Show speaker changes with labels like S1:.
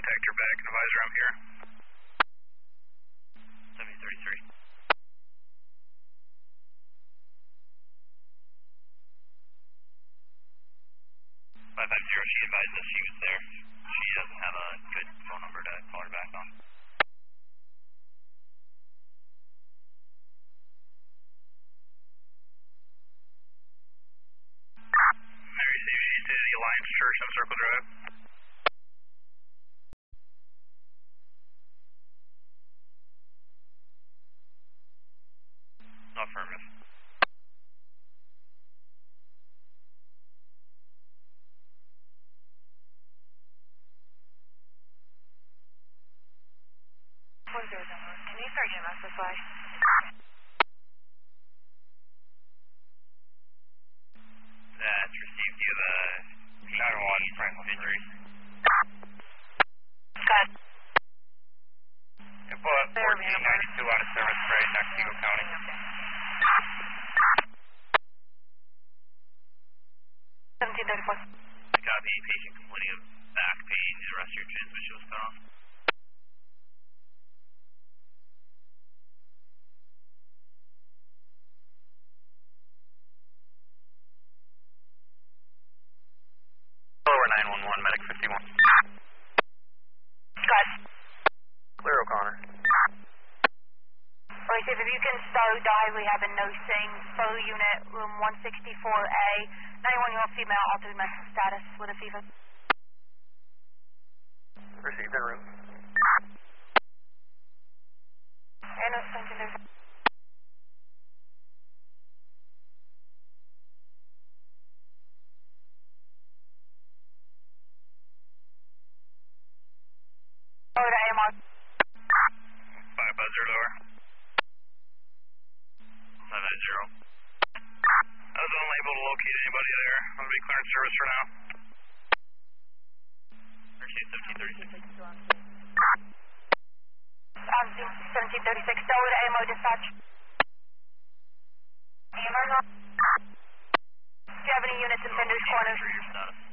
S1: contact your back and advisor I'm here. 7033. 550, she advised us she was there. She doesn't have a good phone number to call her back on. Mary Steve, she's to the Alliance Church on Circle Drive. Affirmative.
S2: Can you start getting us this way?
S1: That's received. Do you have a 9-1 Franklin injuries?
S2: Good.
S1: Info at 1492 out of service for Otsego County. Copy. Patient complaining of back pain. Need to rest your transmission was cut off. Lower 911, medic 51.
S2: Good.
S1: Clear O'Connor.
S2: Alright, Dave, if you can start dial, we have a nursing, full unit, room 164A, 91-year-old female, altered mental status with a fever.
S1: Received en route.
S2: And no attention, there's over to AMR.
S1: 550 lower. 790. I was only able to locate anybody there. I'll be clearing service for now. Received 1736.
S2: 1736, over to AMO dispatch. AMR, do you have any units in Finders Corners?
S1: Your status.